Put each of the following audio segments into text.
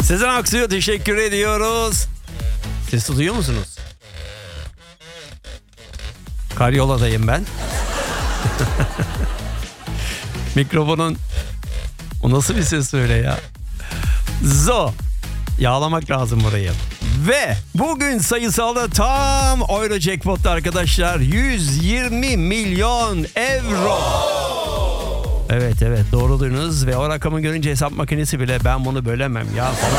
Sezen Aksu'ya teşekkür ediyoruz. Sesi duyuyor musunuz? Karyoladayım ben. Mikrofonun... O nasıl bir ses öyle ya? Yağlamak lazım burayı. Ve bugün sayısalda tam Euro Jackpot'ta arkadaşlar 120 milyon euro. Evet doğru duydunuz ve o rakamı görünce hesap makinesi bile ben bunu bölemem ya falan.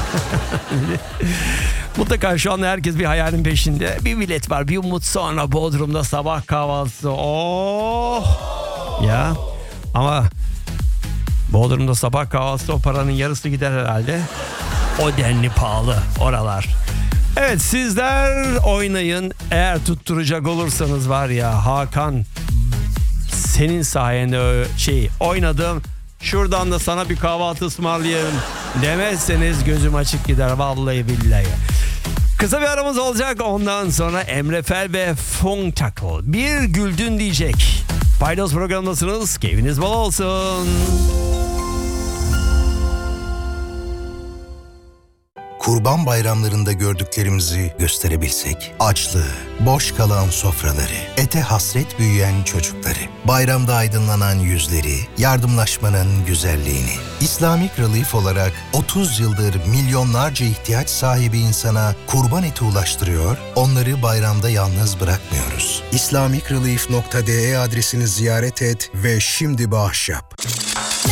Mutlaka şu anda herkes bir hayalin peşinde. Bir bilet var, bir umut, sonra Bodrum'da sabah kahvaltısı. Oh! Ya ama Bodrum'da sabah kahvaltısı o paranın yarısı gider herhalde. O denli pahalı oralar. Evet, sizler oynayın. Eğer tutturacak olursanız var ya Hakan, senin sayende oynadım. Şuradan da sana bir kahvaltı ısmarlayayım demezseniz gözüm açık gider vallahi billahi. Kısa bir aramız olacak. Ondan sonra Emre Fel ve Funk Tackle bir güldün diyecek. Paydos programındasınız. Keyfiniz bol olsun. Kurban bayramlarında gördüklerimizi gösterebilsek, açlığı, boş kalan sofraları, ete hasret büyüyen çocukları, bayramda aydınlanan yüzleri, yardımlaşmanın güzelliğini. Islamic Relief olarak 30 yıldır milyonlarca ihtiyaç sahibi insana kurban eti ulaştırıyor, onları bayramda yalnız bırakmıyoruz. islamicrelief.de adresini ziyaret et ve şimdi bağış yap.